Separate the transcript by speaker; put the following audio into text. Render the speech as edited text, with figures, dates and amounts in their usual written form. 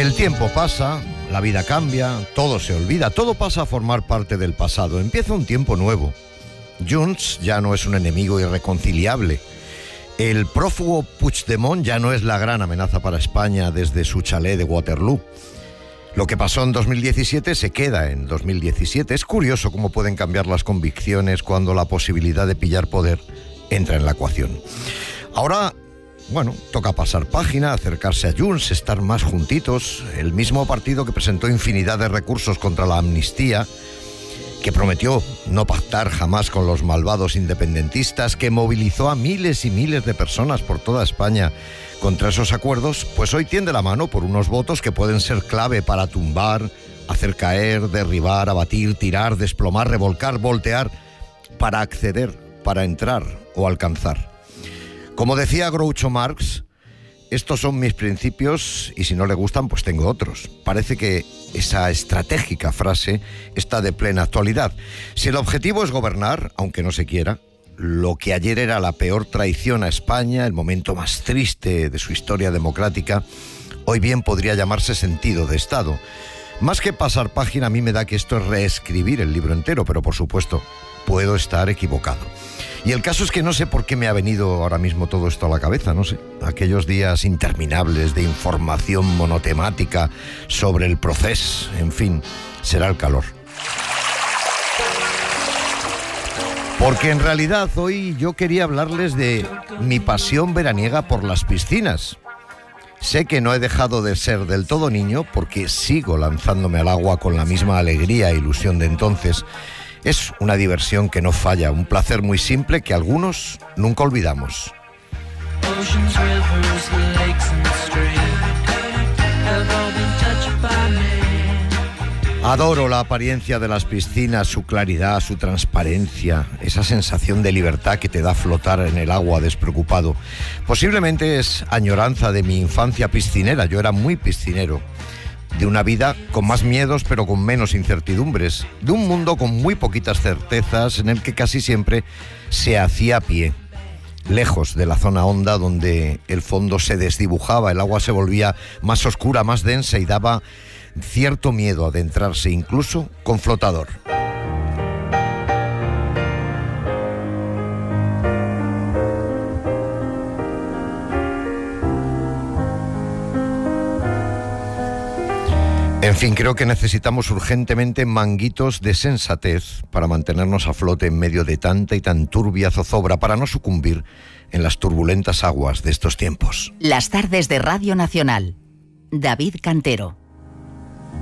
Speaker 1: El tiempo pasa, la vida cambia, todo se olvida, todo pasa a formar parte del pasado. Empieza un tiempo nuevo. Junts ya no es un enemigo irreconciliable. El prófugo Puigdemont ya no es la gran amenaza para España desde su chalet de Waterloo. Lo que pasó en 2017 se queda en 2017. Es curioso cómo pueden cambiar las convicciones cuando la posibilidad de pillar poder entra en la ecuación. Ahora, toca pasar página, acercarse a Junts, estar más juntitos. El mismo partido que presentó infinidad de recursos contra la amnistía, que prometió no pactar jamás con los malvados independentistas, que movilizó a miles y miles de personas por toda España contra esos acuerdos, pues hoy tiende la mano por unos votos que pueden ser clave para tumbar, hacer caer, derribar, abatir, tirar, desplomar, revolcar, voltear, para acceder, para entrar o alcanzar. Como decía Groucho Marx, estos son mis principios y si no le gustan, pues tengo otros. Parece que esa estratégica frase está de plena actualidad. Si el objetivo es gobernar, aunque no se quiera, lo que ayer era la peor traición a España, el momento más triste de su historia democrática, hoy bien podría llamarse sentido de Estado. Más que pasar página, a mí me da que esto es reescribir el libro entero, pero por supuesto, puedo estar equivocado. Y el caso es que no sé por qué me ha venido ahora mismo todo esto a la cabeza, no sé. Aquellos días interminables de información monotemática sobre el proceso, en fin, será el calor. Porque en realidad hoy yo quería hablarles de mi pasión veraniega por las piscinas. Sé que no he dejado de ser del todo niño porque sigo lanzándome al agua con la misma alegría e ilusión de entonces. Es una diversión que no falla, un placer muy simple que algunos nunca olvidamos. Adoro la apariencia de las piscinas, su claridad, su transparencia, esa sensación de libertad que te da flotar en el agua despreocupado. Posiblemente es añoranza de mi infancia piscinera, yo era muy piscinero. De una vida con más miedos pero con menos incertidumbres, de un mundo con muy poquitas certezas en el que casi siempre se hacía a pie, lejos de la zona honda donde el fondo se desdibujaba, el agua se volvía más oscura, más densa y daba cierto miedo adentrarse incluso con flotador. En fin, creo que necesitamos urgentemente manguitos de sensatez para mantenernos a flote en medio de tanta y tan turbia zozobra, para no sucumbir en las turbulentas aguas de estos tiempos.
Speaker 2: Las tardes de Radio Nacional. David Cantero.